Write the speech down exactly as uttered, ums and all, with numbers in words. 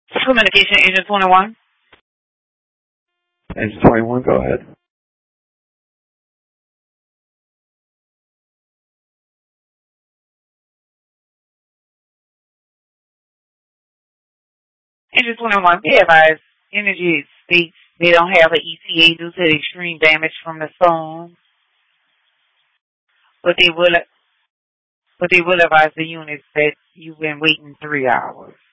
Communication Agent twenty-one. Agent twenty-one, go ahead. Agent twenty-one, be advised, Energy states they don't have an E T A due to the extreme damage from the storm, but they will but they will advise the units that you've been waiting three hours.